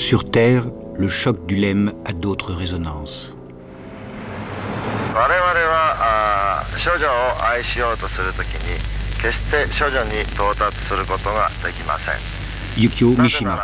Sur Terre, le choc du LEM a d'autres résonances. Yukio Mishima.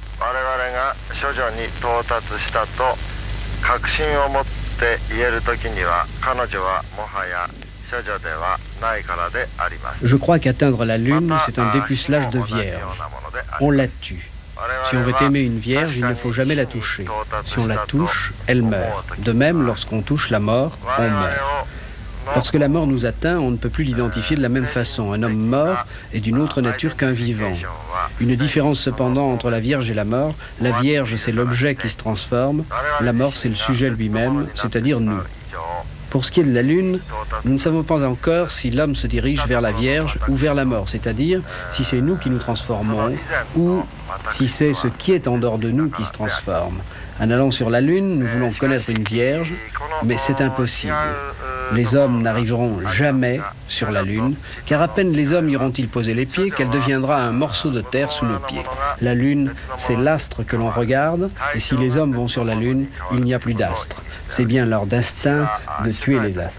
Je crois qu'atteindre la Lune, c'est un dépucelage de vierge. On la tue. Si on veut aimer une vierge, il ne faut jamais la toucher. Si on la touche, elle meurt. De même, lorsqu'on touche la mort, on meurt. Lorsque la mort nous atteint, on ne peut plus l'identifier de la même façon. Un homme mort est d'une autre nature qu'un vivant. Une différence cependant entre la Vierge et la mort. La Vierge, c'est l'objet qui se transforme. La mort, c'est le sujet lui-même, c'est-à-dire nous. Pour ce qui est de la Lune, nous ne savons pas encore si l'homme se dirige vers la Vierge ou vers la mort, c'est-à-dire si c'est nous qui nous transformons ou si c'est ce qui est en dehors de nous qui se transforme. En allant sur la Lune, nous voulons connaître une Vierge, mais c'est impossible. Les hommes n'arriveront jamais sur la Lune, car à peine les hommes iront-ils poser les pieds qu'elle deviendra un morceau de terre sous nos pieds. La Lune, c'est l'astre que l'on regarde, et si les hommes vont sur la Lune, il n'y a plus d'astre. C'est bien leur destin de tuer les astres.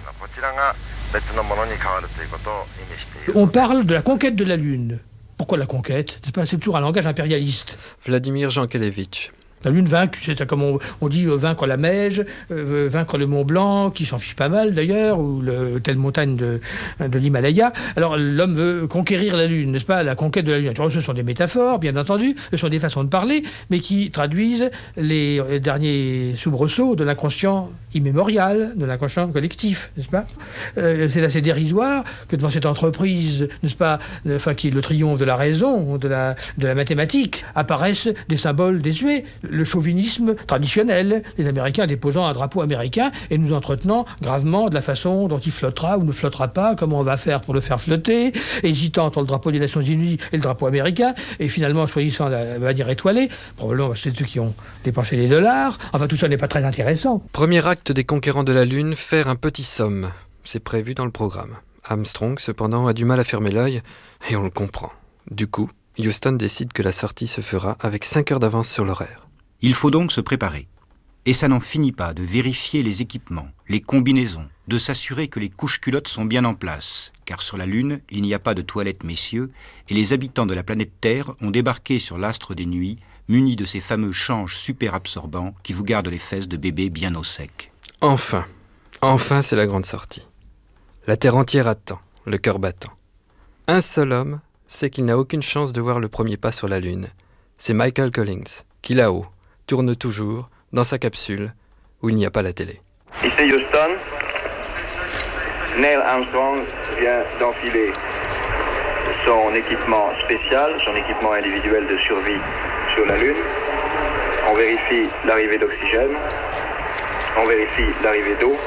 On parle de la conquête de la Lune. Pourquoi la conquête ? C'est toujours un langage impérialiste. Vladimir Jankélévitch. La Lune vaincue, c'est comme on dit vaincre la Meije, vaincre le Mont Blanc, qui s'en fiche pas mal d'ailleurs, ou telle montagne de l'Himalaya. Alors l'homme veut conquérir la Lune, n'est-ce pas ? La conquête de la Lune. Alors, ce sont des métaphores, bien entendu, ce sont des façons de parler, mais qui traduisent les derniers soubresauts de l'inconscient immémorial, de l'inconscient collectif, n'est-ce pas ? C'est assez dérisoire que devant cette entreprise, n'est-ce pas, qui est le triomphe de la raison, de la mathématique, apparaissent des symboles désuets. Le chauvinisme traditionnel, les Américains déposant un drapeau américain et nous entretenant gravement de la façon dont il flottera ou ne flottera pas, comment on va faire pour le faire flotter, hésitant entre le drapeau des Nations Unies et le drapeau américain, et finalement choisissant la bannière étoilée, probablement c'est ceux qui ont dépensé les dollars. Enfin, tout ça n'est pas très intéressant. Premier acte des conquérants de la Lune, faire un petit somme. C'est prévu dans le programme. Armstrong, cependant, a du mal à fermer l'œil, et on le comprend. Du coup, Houston décide que la sortie se fera avec 5 heures d'avance sur l'horaire. Il faut donc se préparer. Et ça n'en finit pas de vérifier les équipements, les combinaisons, de s'assurer que les couches-culottes sont bien en place, car sur la Lune, il n'y a pas de toilettes, messieurs, et les habitants de la planète Terre ont débarqué sur l'astre des nuits, munis de ces fameux changes super absorbants qui vous gardent les fesses de bébé bien au sec. Enfin, c'est la grande sortie. La Terre entière attend, le cœur battant. Un seul homme sait qu'il n'a aucune chance de voir le premier pas sur la Lune. C'est Michael Collins, qui là-haut tourne toujours dans sa capsule où il n'y a pas la télé. Ici Houston, Neil Armstrong vient d'enfiler son équipement spécial, son équipement individuel de survie sur la Lune. On vérifie l'arrivée d'oxygène, on vérifie l'arrivée d'eau.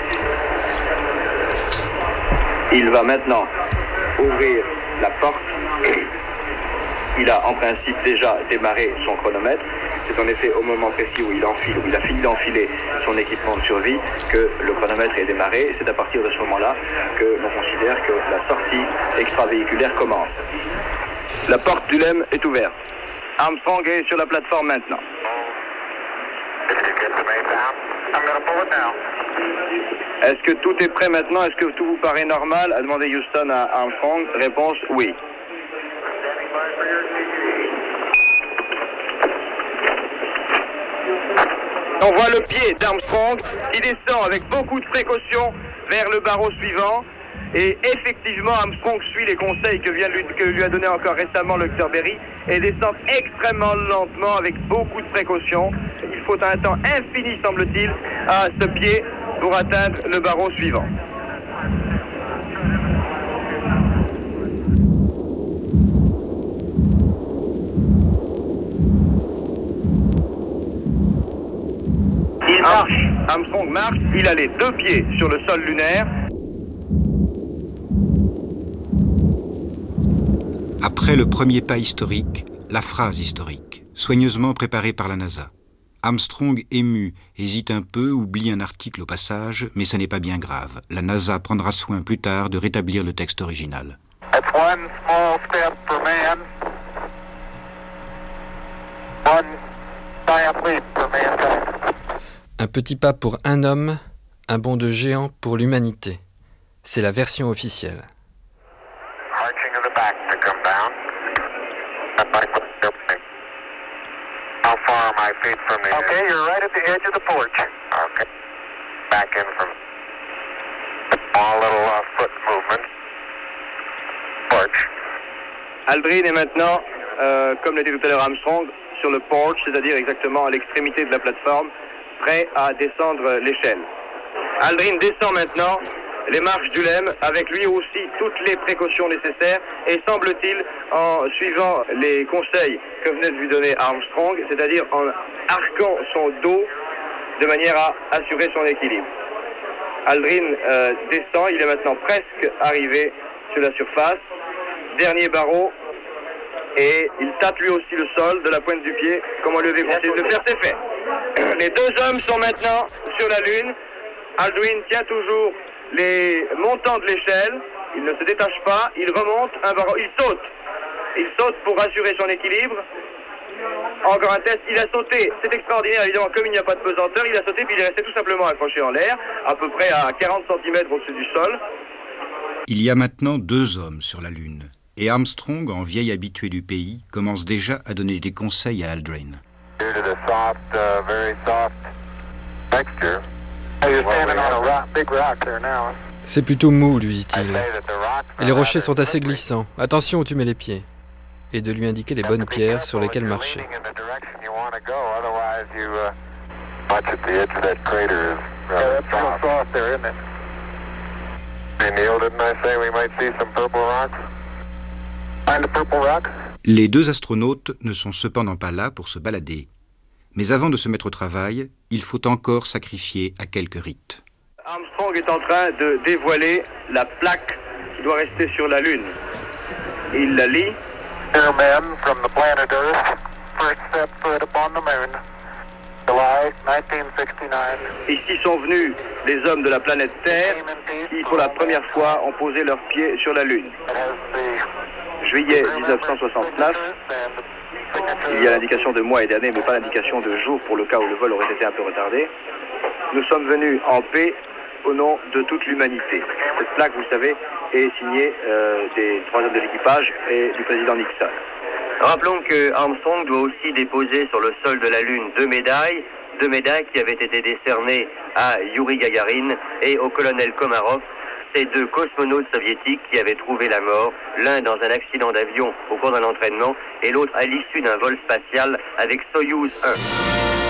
Il va maintenant ouvrir la porte. Il a en principe déjà démarré son chronomètre. C'est en effet au moment précis où il a fini d'enfiler son équipement de survie que le chronomètre est démarré. C'est à partir de ce moment-là que l'on considère que la sortie extravéhiculaire commence. La porte du LEM est ouverte. Armstrong est sur la plateforme maintenant. Est-ce que tout est prêt maintenant? Est-ce que tout vous paraît normal? A demandé Houston à Armstrong. Réponse oui. On voit le pied d'Armstrong qui descend avec beaucoup de précaution vers le barreau suivant. Et effectivement, Armstrong suit les conseils que lui a donné encore récemment le Dr Berry et descend extrêmement lentement avec beaucoup de précaution. Il faut un temps infini, semble-t-il, à ce pied pour atteindre le barreau suivant. Il marche. Armstrong marche. Il a les 2 pieds sur le sol lunaire. Après le premier pas historique, la phrase historique, soigneusement préparée par la NASA. Armstrong, ému, hésite un peu, oublie un article au passage, mais ce n'est pas bien grave. La NASA prendra soin plus tard de rétablir le texte original. That's one small step for man, one Un petit pas pour un homme, un bond de géant pour l'humanité. C'est la version officielle. Okay, you're right at the edge of the porch. Okay. Back in from small little foot movement. Porch. Aldrin est maintenant, comme l'était tout à l'heure Armstrong, sur le porch, c'est-à-dire exactement à l'extrémité de la plateforme, prêt à descendre l'échelle. Aldrin descend maintenant les marches du LEM avec lui aussi toutes les précautions nécessaires et semble-t-il en suivant les conseils que venait de lui donner Armstrong, c'est-à-dire en arquant son dos de manière à assurer son équilibre. Aldrin descend, il est maintenant presque arrivé sur la surface, dernier barreau, et il tâte lui aussi le sol de la pointe du pied, comme on lui avait conseillé de le faire, c'est fait. Les deux hommes sont maintenant sur la Lune. Aldrin tient toujours les montants de l'échelle, il ne se détache pas, il remonte un barreau, il saute pour assurer son équilibre. Encore un test, il a sauté, c'est extraordinaire évidemment, comme il n'y a pas de pesanteur, il a sauté puis il est resté tout simplement accroché en l'air, à peu près à 40 cm au-dessus du sol. Il y a maintenant 2 hommes sur la Lune, et Armstrong, en vieil habitué du pays, commence déjà à donner des conseils à Aldrin. C'est plutôt mou, lui dit-il. Et les rochers sont assez glissants. Attention où tu mets les pieds. Et de lui indiquer les bonnes pierres sur lesquelles marcher. Les 2 astronautes ne sont cependant pas là pour se balader. Mais avant de se mettre au travail, il faut encore sacrifier à quelques rites. Armstrong est en train de dévoiler la plaque qui doit rester sur la Lune. Il la lit. Dear men from the planet Earth, first step foot upon the moon, July 1969. Ici sont venus les hommes de la planète Terre qui, pour la première fois, ont posé leurs pieds sur la Lune. Juillet 1969. Il y a l'indication de mois et d'année, mais pas l'indication de jour pour le cas où le vol aurait été un peu retardé. Nous sommes venus en paix au nom de toute l'humanité. Cette plaque, vous savez, est signée des 3 hommes de l'équipage et du président Nixon. Rappelons que Armstrong doit aussi déposer sur le sol de la Lune 2 médailles qui avaient été décernées à Yuri Gagarin et au colonel Komarov, ces 2 cosmonautes soviétiques qui avaient trouvé la mort, l'un dans un accident d'avion au cours d'un entraînement et l'autre à l'issue d'un vol spatial avec Soyouz 1.